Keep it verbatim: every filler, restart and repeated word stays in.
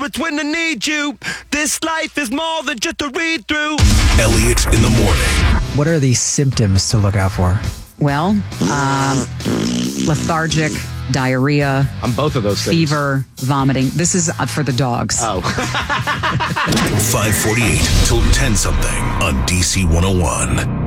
spirits when I need you. This life is more than just a read through. Elliot in the morning. What are the symptoms to look out for? Well, um, lethargic, diarrhea. On both of those things. Fever, vomiting. This is uh, for the dogs. Oh. five forty-eight till ten something on D C one oh one.